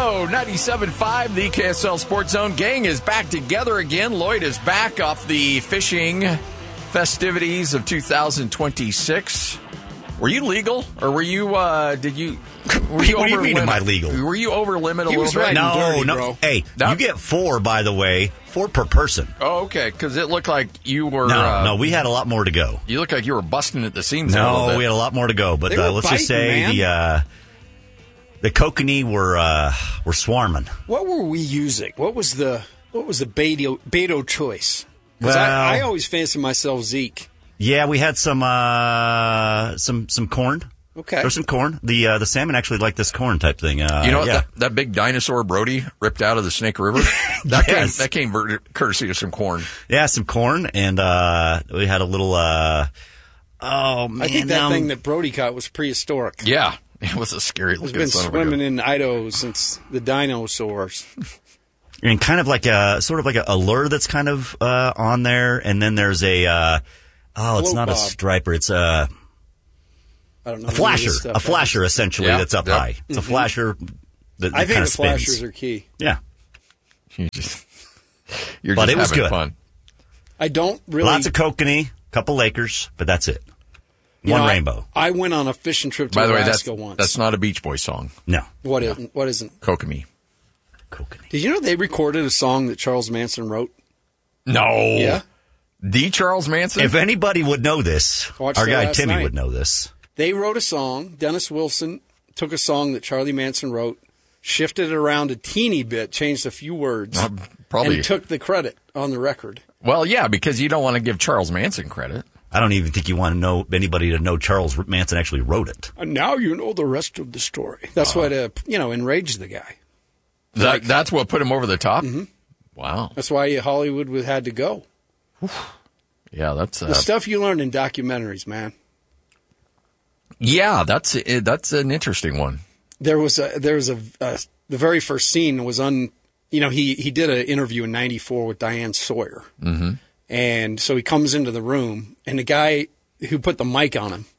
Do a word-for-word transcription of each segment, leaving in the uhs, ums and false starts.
go. ninety-seven point five, the K S L Sports Zone gang is back together again. Lloyd is back off the fishing festivities of two thousand twenty-six. Were you legal, or were you? Uh, did you? Were you what do you over mean? limit? Am I legal? Were you over limit a He little was bit? right. No, dirty, no. bro. Hey, No. you get four, by the way, four per person. Oh, okay. Because it looked like you were. No, uh, no, we had a lot more to go. You look like you were busting at the seams. there a little No, bit. we had a lot more to go. But They uh, were let's just biting, say man. the uh, the kokanee were uh, were swarming. What were we using? What was the what was the Beto, Beto choice? Because Well- I, I always fancy myself Zeke. Yeah, we had some uh, some some corn. Okay. There's some corn. The uh, the salmon actually like this corn type thing. Uh, You know what? yeah. That, that big dinosaur Brody ripped out of the Snake River? That came, Yes. that came ver- courtesy of some corn. Yeah, some corn, and uh, we had a little. Uh, oh man, I think that um, thing that Brody caught was prehistoric. Yeah. It was a scary It's looking been son of a swimming gun. in Idaho since the dinosaurs. and kind of like a sort of like a, a lure that's kind of uh, on there, and then there's a. Uh, oh, it's Float not a bob. striper. It's a. I don't know. A any of flasher, this stuff. a flasher, essentially Yeah, that's up yeah. high. It's a flasher that, I that think kind the of spins. flashers are key. Yeah, You just, you're But just it was having good. fun. I don't really. lots of kokanee, couple Lakers, but that's it. you One know, I- rainbow. I, went on a fishing trip to By the way, that's, Alaska once. that's not a Beach Boys song. No, what isn't? What isn't? Kokomi. kokanee. Did you know they recorded a song that Charles Manson wrote? No. Yeah. The Charles Manson? If anybody would know this, Watched our it guy last Timmy night. would know this. They wrote a song. Dennis Wilson took a song that Charlie Manson wrote, shifted it around a teeny bit, changed a few words, Uh, probably. and took the credit on the record. Well, yeah, because you don't want to give Charles Manson credit. I don't even think you want to know anybody to know Charles Manson actually wrote it. And now you know the rest of the story. That's what, uh, you know, enraged the guy. That, that's what put him over the top? Mm-hmm. Wow. That's why Hollywood would- had to go. Yeah, that's... Uh, The stuff you learn in documentaries, man. yeah, that's uh, that's an interesting one. There was a, there was a, uh, the very first scene was un, you know, he, he did an interview in ninety-four with Diane Sawyer. Mm-hmm. And so he comes into the room, and the guy who put the mic on him,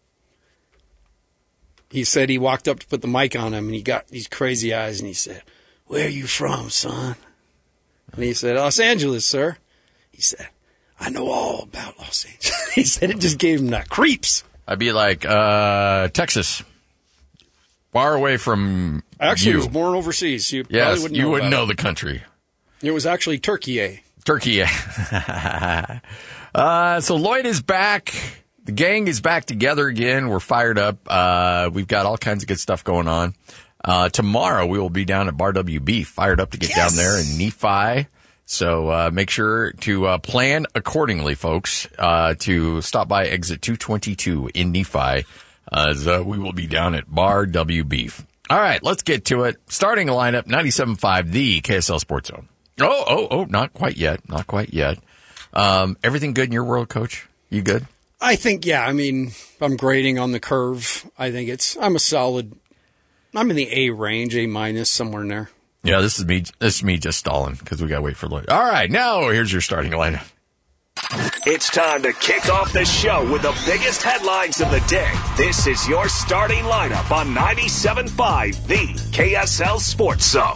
he said he walked up to put the mic on him, and he got these crazy eyes, and he said, "Where are you from, son?" And he said, "Los Angeles, sir." He said, "I know all about Los Angeles." He said it just gave him the creeps. I'd be like, uh, Texas. Far away from I actually you. was born overseas. So you probably Yes, wouldn't you know wouldn't about know the country. It. It was actually Turkey. Eh? Turkey. uh, so Lloyd is back. The gang is back together again. We're fired up. Uh, we've got all kinds of good stuff going on. Uh, tomorrow we will be down at Bar W B, fired up to get Yes! down there in Nephi. So uh, make sure to uh, plan accordingly, folks, uh, to stop by exit two twenty-two in Nephi, as uh, we will be down at Bar W B. All right, let's get to it. Starting lineup, ninety-seven point five, the K S L Sports Zone. Oh, oh, oh, not quite yet. Not quite yet. Um, everything good in your world, Coach? You good? I think, yeah, I mean, I'm grading on the curve. I think it's, I'm a solid, I'm in the A range, A minus, somewhere in there. Yeah, this is me. This is me just stalling because we got to wait for Lloyd. All right, now here's your starting lineup. It's time to kick off the show with the biggest headlines of the day. This is your starting lineup on ninety-seven point five, the K S L Sports Zone.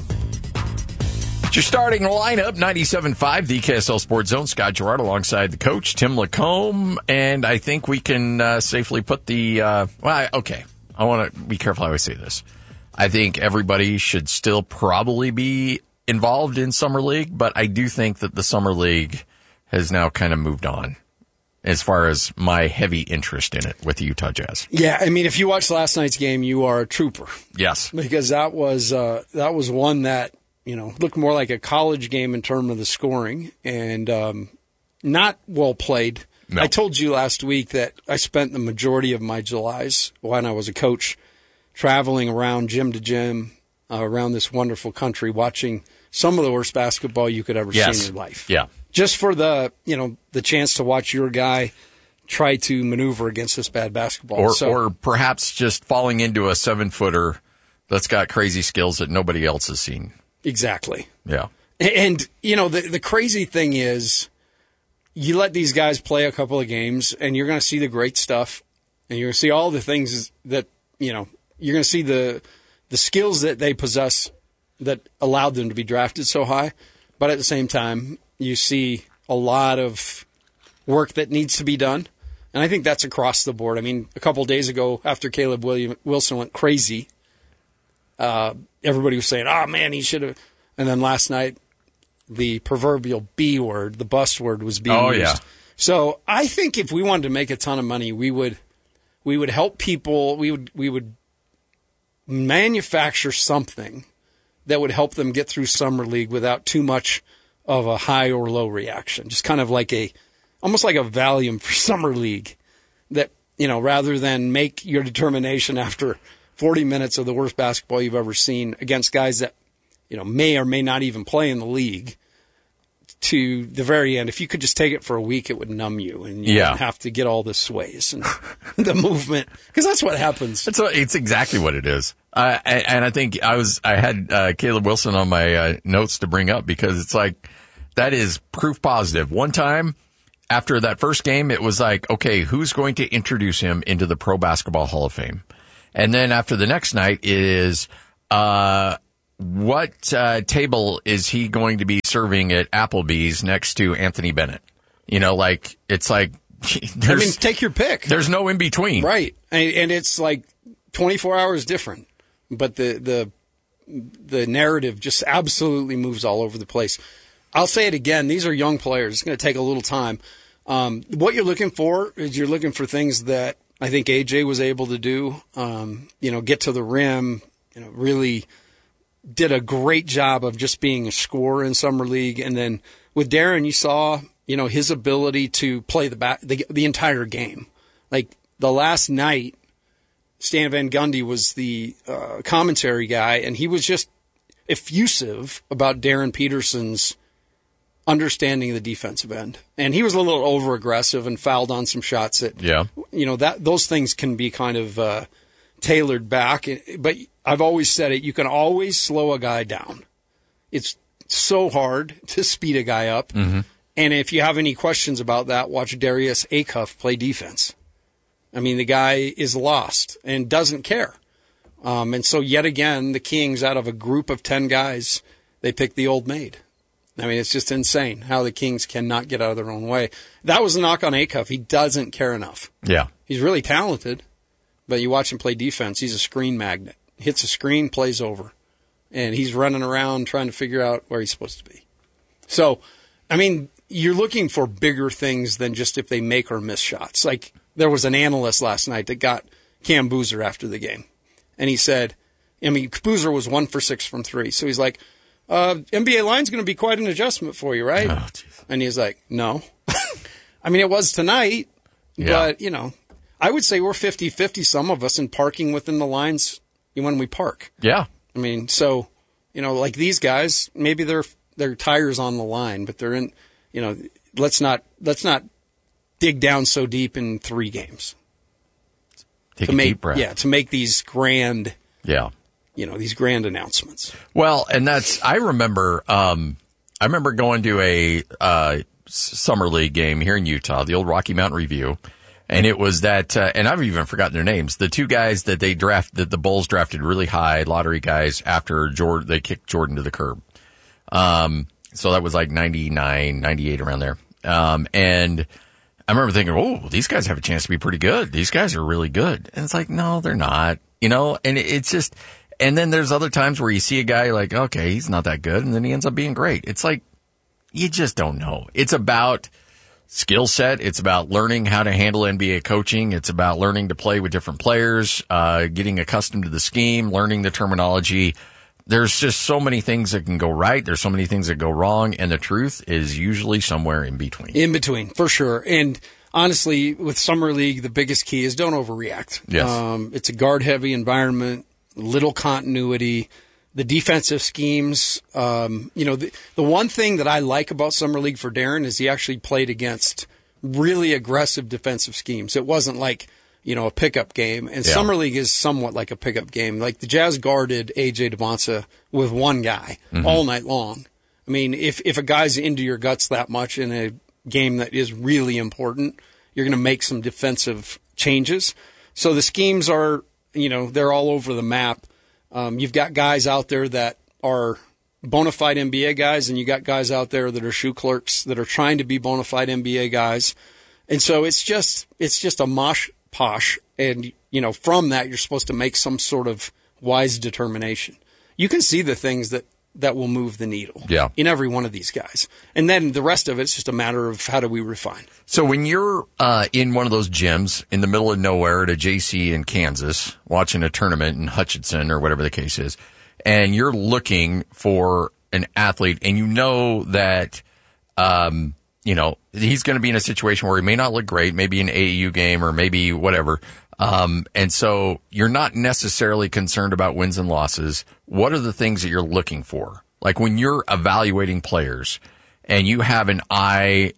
It's your starting lineup, ninety-seven point five, the K S L Sports Zone. Scott Gerard alongside the coach, Tim Lacombe. And I think we can uh, safely put the, uh, well, I, okay, I want to be careful how I say this. I think everybody should still probably be involved in Summer League, but I do think that the Summer League has now kind of moved on as far as my heavy interest in it with the Utah Jazz. Yeah, I mean, if you watched last night's game, you are a trooper. Yes. Because that was, uh, that was one that, you know, looked more like a college game in terms of the scoring and um, not well played. No. I told you last week that I spent the majority of my Julys when I was a coach traveling around gym to gym uh, around this wonderful country, watching some of the worst basketball you could ever Yes. see in your life. Yeah. Just for the, you know, the chance to watch your guy try to maneuver against this bad basketball. Or, So- or perhaps just falling into a seven footer that's got crazy skills that nobody else has seen. Exactly. Yeah. And, you know, the, the crazy thing is you let these guys play a couple of games and you're going to see the great stuff and you're going to see all the things that, you know, you're going to see the the skills that they possess that allowed them to be drafted so high. But at the same time, you see a lot of work that needs to be done. And I think that's across the board. I mean, a couple of days ago, after Caleb William, Wilson went crazy, uh, everybody was saying, oh, man, he should have. And then last night, the proverbial B word, the bust word, was being oh, used. Yeah. So I think if we wanted to make a ton of money, we would we would help people. We would we would manufacture something that would help them get through Summer League without too much of a high or low reaction. Just kind of like a, almost like a Valium for Summer League that, you know, rather than make your determination after forty minutes of the worst basketball you've ever seen against guys that, you know, may or may not even play in the league, to the very end, if you could just take it for a week, it would numb you, and you yeah. wouldn't have to get all the sways and the movement, because that's what happens. It's, it's exactly what it is. Uh, and, and I think I was I had uh, Caleb Wilson on my uh, notes to bring up, because it's like, that is proof positive. One time after that first game, it was like, okay, who's going to introduce him into the Pro Basketball Hall of Fame? And then after the next night is, uh, what uh, table is he going to be serving at Applebee's next to Anthony Bennett? You know, like, it's like, I mean, take your pick. There's no in between. Right. And, and it's like twenty-four hours different. But the, the, the narrative just absolutely moves all over the place. I'll say it again. These are young players. It's going to take a little time. Um, what you're looking for is you're looking for things that I think A J was able to do. Um, you know, get to the rim, you know, really did a great job of just being a scorer in Summer League. And then with Darren, you saw, you know, his ability to play the back, the, the entire game. Like the last night, Stan Van Gundy was the uh, commentary guy, and he was just effusive about Darren Peterson's understanding of the defensive end. And he was a little over aggressive and fouled on some shots that, yeah. you know, that those things can be kind of uh, tailored back. But I've always said it, you can always slow a guy down. It's so hard to speed a guy up. Mm-hmm. And if you have any questions about that, watch Darius Acuff play defense. I mean, the guy is lost and doesn't care. Um, and so yet again, the Kings, out of a group of ten guys, they picked the old maid. I mean, it's just insane how the Kings cannot get out of their own way. That was a knock on Acuff. He doesn't care enough. Yeah. He's really talented, but you watch him play defense, he's a screen magnet. Hits a screen, plays over. And he's running around trying to figure out where he's supposed to be. So, I mean, you're looking for bigger things than just if they make or miss shots. Like, there was an analyst last night that got Cam Boozer after the game. And he said, I mean, Boozer was one for six from three. So he's like, uh, N B A line's going to be quite an adjustment for you, right? Oh, and he's like, no. I mean, it was tonight, yeah. but, you know, I would say we're fifty-fifty, some of us, in parking within the lines when we park. Yeah. I mean, so, you know, like these guys, maybe their their tires on the line, but they're in, you know, let's not let's not dig down so deep in three games. Take to a make, deep breath. Yeah, to make these grand, yeah, you know, these grand announcements. Well, and that's, I remember, um, I remember going to a uh, Summer League game here in Utah, the old Rocky Mountain Review. And it was that, uh, and I've even forgotten their names, the two guys that they draft, that the Bulls drafted really high, lottery guys, after Jordan, they kicked Jordan to the curb. Um, so that was like ninety-nine, ninety-eight, around there. Um, and I remember thinking, oh, these guys have a chance to be pretty good. These guys are really good. And it's like, no, they're not, you know, and it's just, and then there's other times where you see a guy like, okay, he's not that good. And then he ends up being great. It's like, you just don't know. It's about skill set. It's about learning how to handle N B A coaching. It's about learning to play with different players, uh, getting accustomed to the scheme, learning the terminology. There's just so many things that can go right. There's so many things that go wrong. And the truth is usually somewhere in between. In between, for sure. And honestly, with Summer League, the biggest key is don't overreact. Yes. Um, it's a guard-heavy environment, little continuity. The defensive schemes, um, you know, the, the one thing that I like about Summer League for Darren is he actually played against really aggressive defensive schemes. It wasn't like, you know, a pickup game. And yeah. Summer League is somewhat like a pickup game. Like the Jazz guarded A J Devonta with one guy mm-hmm. all night long. I mean, if, if a guy's into your guts that much in a game that is really important, you're going to make some defensive changes. So the schemes are, you know, they're all over the map. Um, you've got guys out there that are bona fide N B A guys, and you got guys out there that are shoe clerks that are trying to be bona fide N B A guys. And so it's just it's just a mosh posh, and you know from that you're supposed to make some sort of wise determination. You can see the things that, that will move the needle yeah. in every one of these guys. And then the rest of it's just a matter of how do we refine. So when you're uh, in one of those gyms in the middle of nowhere at a J C in Kansas, watching a tournament in Hutchinson or whatever the case is, and you're looking for an athlete and you know that, um, you know, he's going to be in a situation where he may not look great, maybe an A A U game or maybe whatever. Um, and so you're not necessarily concerned about wins and losses. What are the things that you're looking for? Like when you're evaluating players and you have an eye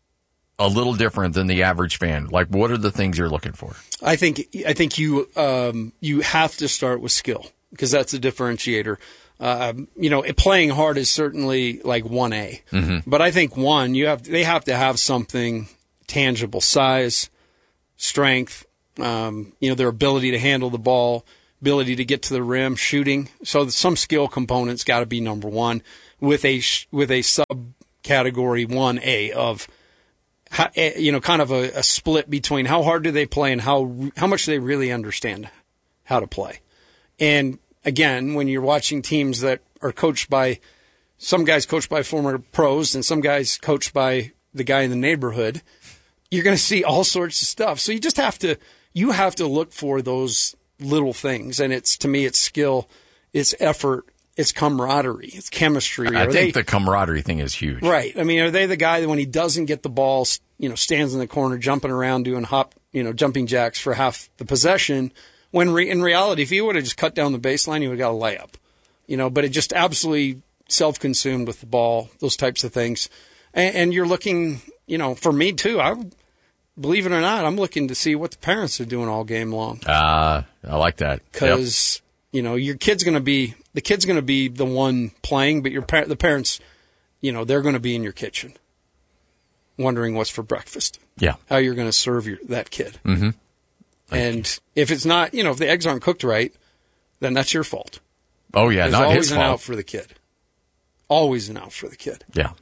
a little different than the average fan, like what are the things you're looking for? I think, I think you, um, you have to start with skill because that's a differentiator. Uh, you know, playing hard is certainly like one A, mm-hmm. but I think one, you have, they have to have something tangible, size, strength, Um, you know, their ability to handle the ball, ability to get to the rim, shooting. So some skill components got to be number one with a, with a subcategory one A of, how, you know, kind of a, a split between how hard do they play and how, how much they really understand how to play. And again, when you're watching teams that are coached by, some guys coached by former pros and some guys coached by the guy in the neighborhood, you're going to see all sorts of stuff. So you just have to, you have to look for those little things. And it's, to me, it's skill, it's effort, it's camaraderie, it's chemistry. I are think they, the camaraderie thing is huge. Right. I mean, are they the guy that when he doesn't get the ball, you know, stands in the corner, jumping around, doing hop, you know, jumping jacks for half the possession, when re- in reality, if he would have just cut down the baseline, he would have got a layup, you know, but it just absolutely self-consumed with the ball, those types of things. And, and you're looking, you know, for me too, I believe it or not, I'm looking to see what the parents are doing all game long. Ah, uh, I like that. Because, yep. you know, your kid's going to be, the kid's going to be the one playing, but your par- the parents, you know, they're going to be in your kitchen wondering what's for breakfast. Yeah. How you're going to serve your, that kid. Mm-hmm. And if it's not, you know, if the eggs aren't cooked right, then that's your fault. Oh, yeah, There's not always his an fault. out for the kid. Always an out for the kid. Yeah.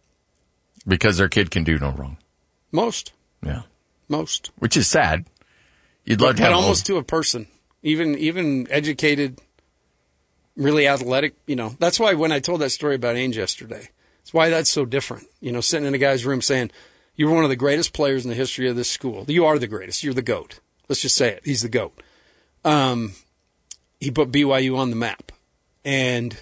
Because their kid can do no wrong. Most. Yeah. Most. Which is sad. You'd love but, to have but almost those. to a person. Even even educated, really athletic, you know. That's why when I told that story about Ainge yesterday, that's why that's so different. You know, sitting in a guy's room saying, you were one of the greatest players in the history of this school. You are the greatest. You're the GOAT. Let's just say it. He's the GOAT. Um, he put B Y U on the map. And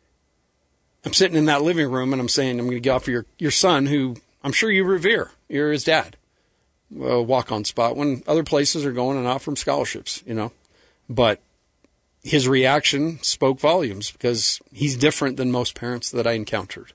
I'm sitting in that living room and I'm saying, I'm going to get off your, your son who I'm sure you revere. You're his dad. A walk-on spot when other places are going and offer him scholarships, you know. But his reaction spoke volumes because he's different than most parents that I encountered.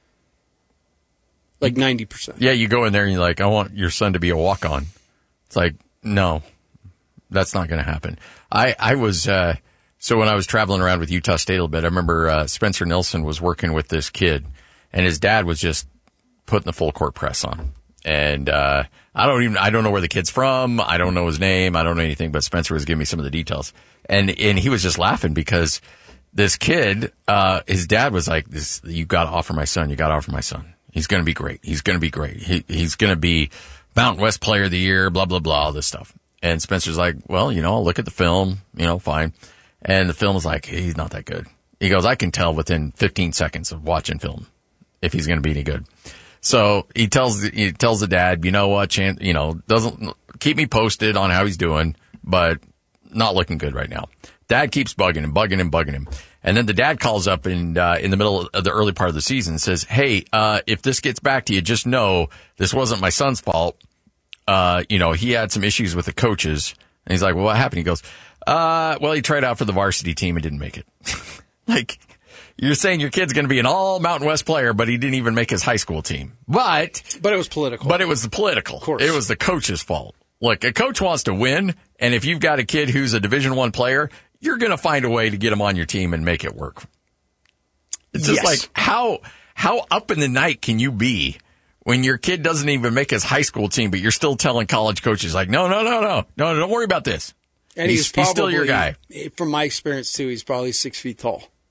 Like ninety percent. Yeah, you go in there and you're like, I want your son to be a walk-on. It's like, no, that's not going to happen. I, I was, uh, so when I was traveling around with Utah State a little bit, I remember uh, Spencer Nilsson was working with this kid and his dad was just putting the full court press on. And, uh, I don't even, I don't know where the kid's from. I don't know his name. I don't know anything, but Spencer was giving me some of the details. And, and he was just laughing because this kid, uh, his dad was like, this, you got to offer my son. You got to offer my son. He's going to be great. He's going to be great. He, he's going to be Mountain West Player of the Year, blah, blah, blah, all this stuff. And Spencer's like, well, you know, I'll look at the film, you know, fine. And the film is like, hey, he's not that good. He goes, I can tell within fifteen seconds of watching film if he's going to be any good. So he tells, he tells the dad, you know what, Chan, you know, doesn't keep me posted on how he's doing, but not looking good right now. Dad keeps bugging him, bugging him, bugging him. And then the dad calls up in, uh, in the middle of the early part of the season and says, hey, uh, if this gets back to you, just know this wasn't my son's fault. Uh, you know, he had some issues with the coaches. And he's like, well, what happened? He goes, uh, well, he tried out for the varsity team and didn't make it. Like, you're saying your kid's going to be an all Mountain West player, but he didn't even make his high school team. But, but it was political. But it was the political. Of course. It was the coach's fault. Look, a coach wants to win. And if you've got a kid who's a Division One player, you're going to find a way to get him on your team and make it work. It's just yes. like, how, how up in the night can you be when your kid doesn't even make his high school team, but you're still telling college coaches like, no, no, no, no, no, don't worry about this. And he's, he's, probably, he's still your guy. From my experience too, he's probably six feet tall.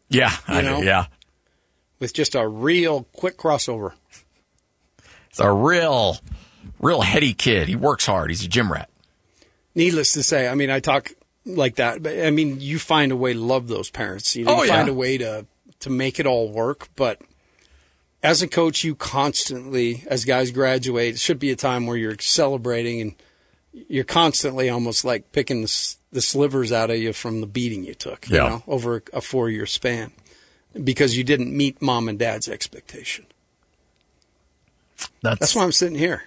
Yeah, I know? know. Yeah. With just a real quick crossover. It's a real, real heady kid. He works hard. He's a gym rat. Needless to say, I mean, I talk like that, but I mean, you find a way to love those parents. You know, Oh, you yeah. find a way to, to make it all work. But as a coach, you constantly, as guys graduate, it should be a time where you're celebrating and you're constantly almost like picking the, the slivers out of you from the beating you took, you Yeah. know, over a four-year span because you didn't meet mom and dad's expectation. That's, That's why I'm sitting here.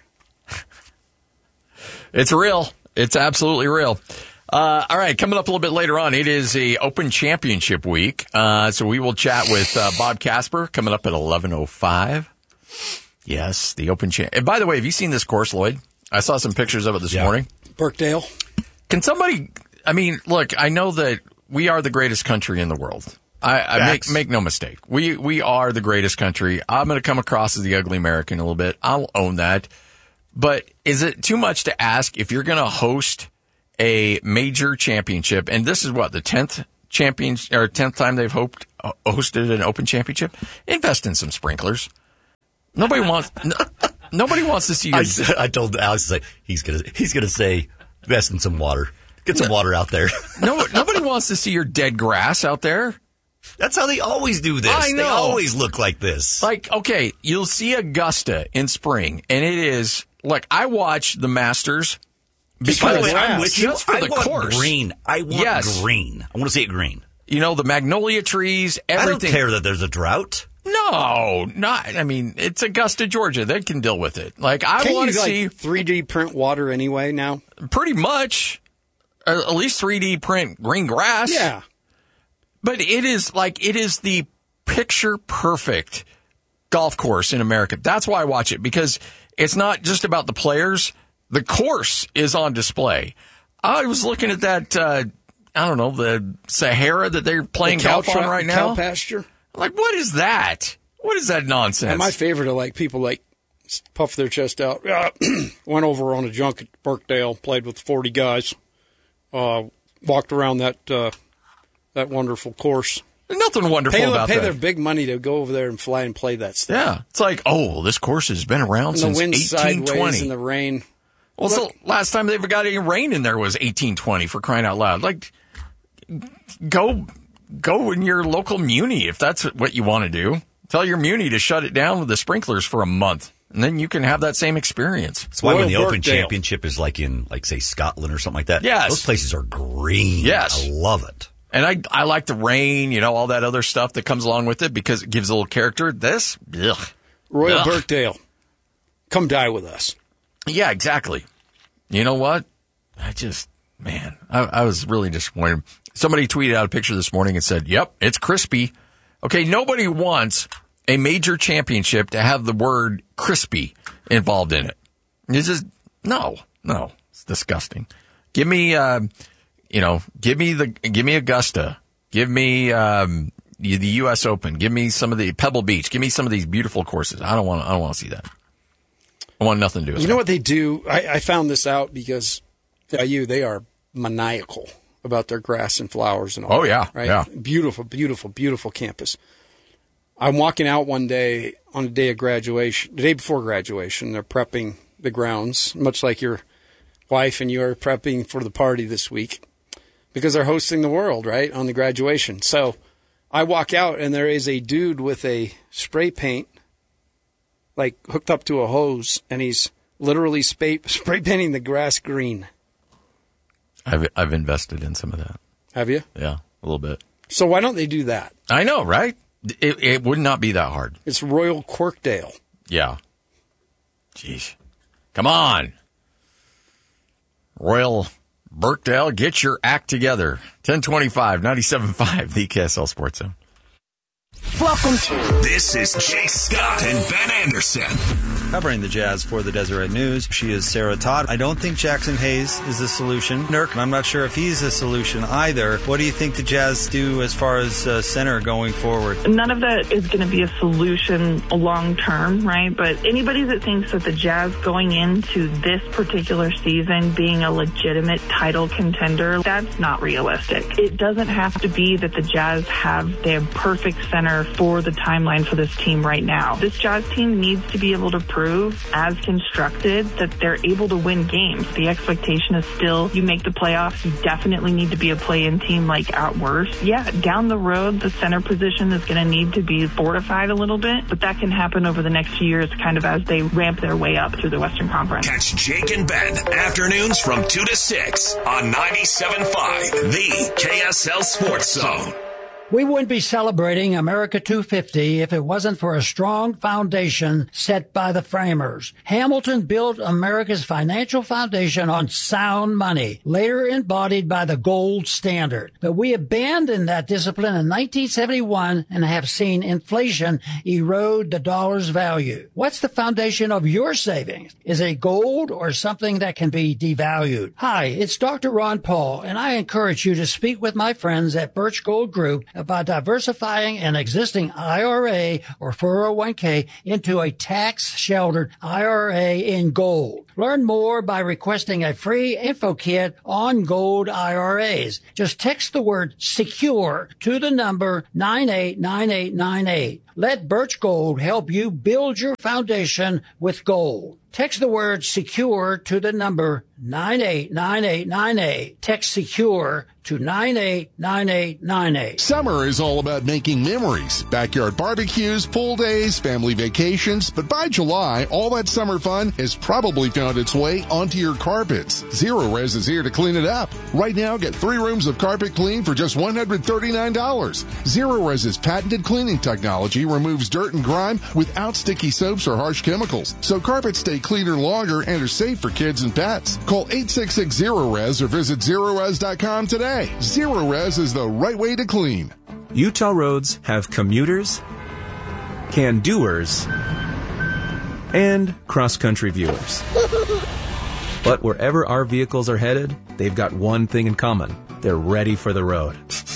It's real. It's absolutely real. Uh, all right, coming up a little bit later on, it is a Open Championship week. Uh, so we will chat with uh, Bob Casper coming up at eleven oh five. Yes, the Open Champ. And by the way, have you seen this course, Lloyd? I saw some pictures of it this Yeah. morning. Birkdale. Can somebody, I mean, look, I know that we are the greatest country in the world. I, I make, Facts. make no mistake. We, we are the greatest country. I'm going to come across as the ugly American a little bit. I'll own that. But is it too much to ask if you're going to host a major championship? And this is what, the tenth champion or tenth time they've hoped, uh, hosted an Open Championship? Invest in some sprinklers. Nobody wants, no, nobody wants to see your, I, said- I told Alex, like, he's gonna he's gonna say, invest in some water, get some water out there. no, nobody wants to see your dead grass out there. That's how they always do this. I They know. always look like this. Like, okay, you'll see Augusta in spring, and it is like I watch the Masters Just by the because way, I'm with you. just for I the want course. green. I want Yes. green. I want to see it green. You know, the magnolia trees, everything. I don't care that there's a drought. No, not. I mean, it's Augusta, Georgia. They can deal with it. Like, I Can't want you to like see three D print water anyway now? pretty much uh, at least three D print green grass. Yeah. But it is like, it is the picture perfect golf course in America. That's why I watch it, because it's not just about the players. The course is on display. I was looking at that, uh, I don't know, the Sahara that they're playing The cow golf on pa- right Cow now. pasture. Like, what is that? What is that nonsense? And my favorite are like people like puff their chest out. Yeah, went over on a junk at Birkdale, played with forty guys, uh, walked around that uh, that wonderful course. There's nothing wonderful Pay, about pay that. their big money to go over there and fly and play that stuff. Yeah. It's like, oh, this course has been around And the since wind eighteen sideways twenty. and the rain. Well, so last time they ever got any rain in there was eighteen twenty, for crying out loud. Like, go, go in your local muni if that's what you want to do. Tell your muni to shut it down with the sprinklers for a month, and then you can have that same experience. That's why Royal when the Open Birkdale. Championship is like in, like, say, Scotland or something like that, Yes. those places are green. Yes. I love it. And I, I like the rain, you know, all that other stuff that comes along with it because it gives a little character. This, ugh. Royal Ugh. Birkdale, come die with us. Yeah, exactly. You know what? I just, man, I, I was really disappointed. Somebody tweeted out a picture this morning and said, yep, it's crispy. Okay, nobody wants a major championship to have the word crispy involved in it. It's just, no, no, it's disgusting. Give me, uh, you know, give me the, give me Augusta. Give me, um, the U S Open. Give me some of the Pebble Beach. Give me some of these beautiful courses. I don't want, I don't want to see that. I want nothing to do with it. You know what they do? I, I found this out because I U, they are maniacal about their grass and flowers and all Oh, that, yeah, right? yeah. Beautiful, beautiful, beautiful campus. I'm walking out one day on the day of graduation, the day before graduation. They're prepping the grounds, much like your wife and you are prepping for the party this week because they're hosting the world, right, on the graduation. So I walk out and there is a dude with a spray paint, like hooked up to a hose, and he's literally spray, spray painting the grass green. I've I've invested in some of that. Have you? Yeah, a little bit. So why don't they do that? I know, right? It it would not be that hard. It's Royal Quirkdale. Yeah. Jeez. Come on. Royal Birkdale, get your act together. ten twenty-five, ninety-seven point five, the K S L Sports Zone. Welcome to... This is Jay Scott and Ben Anderson. Covering the Jazz for the Deseret News, she is Sarah Todd. I don't think Jackson Hayes is the solution. Nurk, I'm not sure if he's a solution either. What do you think the Jazz do as far as uh, center going forward? None of that is going to be a solution long term, right? But anybody that thinks that the Jazz going into this particular season being a legitimate title contender, that's not realistic. It doesn't have to be that the Jazz have their perfect center for the timeline for this team right now. This Jazz team needs to be able to prove as constructed that they're able to win games. The expectation is still you make the playoffs, you definitely need to be a play-in team like at worst. Yeah, down the road, the center position is going to need to be fortified a little bit, but that can happen over the next few years kind of as they ramp their way up through the Western Conference. Catch Jake and Ben afternoons from two to six on ninety-seven point five, the K S L Sports Zone. We wouldn't be celebrating America two fifty if it wasn't for a strong foundation set by the framers. Hamilton built America's financial foundation on sound money, later embodied by the gold standard. But we abandoned that discipline in nineteen seventy-one and have seen inflation erode the dollar's value. What's the foundation of your savings? Is it gold or something that can be devalued? Hi, it's Doctor Ron Paul, and I encourage you to speak with my friends at Birch Gold Group about diversifying an existing I R A or four oh one k into a tax-sheltered I R A in gold. Learn more by requesting a free info kit on gold I R As. Just text the word SECURE to the number nine eight nine eight nine eight. Let Birch Gold help you build your foundation with gold. Text the word SECURE to the number nine eight nine eight nine eight. Text SECURE to nine eight nine eight nine eight. Summer is all about making memories. Backyard barbecues, pool days, family vacations. But by July, all that summer fun has probably found its way onto your carpets. Zero Res is here to clean it up. Right now, get three rooms of carpet clean for just one hundred thirty-nine dollars. Zero Res's patented cleaning technology removes dirt and grime without sticky soaps or harsh chemicals. So carpets stay cleaner longer and are safe for kids and pets. Call eight six six zero res or visit zero res dot com today. Zero Res is the right way to clean. Utah roads have commuters, can-doers, and cross-country viewers. But wherever our vehicles are headed, they've got one thing in common. They're ready for the road.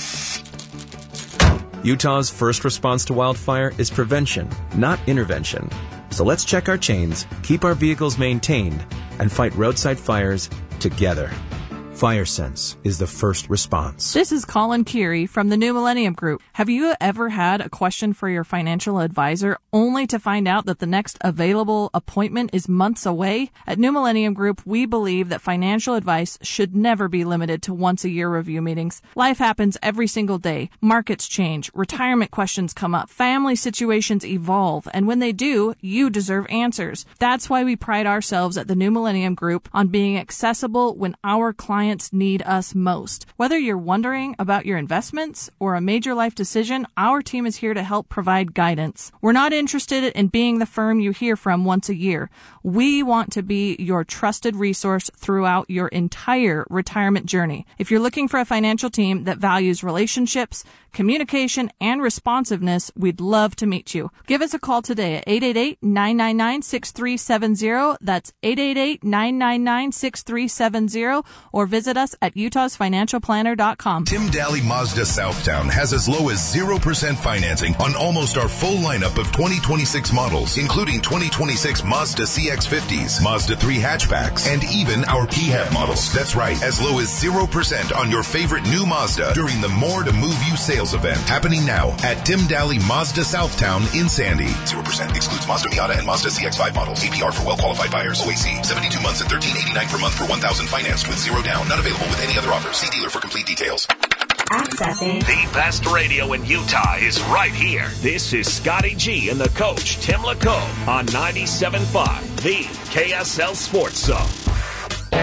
Utah's first response to wildfire is prevention, not intervention. So let's check our chains, keep our vehicles maintained, and fight roadside fires together. FireSense is the first response. This is Colin Curie from the New Millennium Group. Have you ever had a question for your financial advisor only to find out that the next available appointment is months away? At New Millennium Group, we believe that financial advice should never be limited to once-a-year review meetings. Life happens every single day. Markets change, retirement questions come up, family situations evolve, and when they do, you deserve answers. That's why we pride ourselves at the New Millennium Group on being accessible when our clients need us most. Whether you're wondering about your investments or a major life decision, our team is here to help provide guidance. We're not interested in being the firm you hear from once a year. We want to be your trusted resource throughout your entire retirement journey. If you're looking for a financial team that values relationships, communication, and responsiveness, we'd love to meet you. Give us a call today at eight eight eight, nine nine nine, six three seven zero. That's eight eight eight, nine nine nine, six three seven zero, or visit us at utahs financial planner dot com. Tim Daly Mazda Southtown has as low as zero percent financing on almost our full lineup of twenty twenty-six models, including twenty twenty-six Mazda C X fifties, Mazda three hatchbacks, and even our P HEV models. That's right, as low as zero percent on your favorite new Mazda during the More to Move You sales event happening now at Tim Daly Mazda Southtown in Sandy. zero percent excludes Mazda Miata and Mazda C X five models. A P R for well-qualified buyers. O A C, seventy-two months at thirteen eighty-nine per month for one thousand financed with zero down. Not available with any other offers. See dealer for complete details. Accessing the best radio in Utah is right here. This is Scotty G and the coach, Tim Lacombe, on ninety-seven point five, the K S L Sports Zone.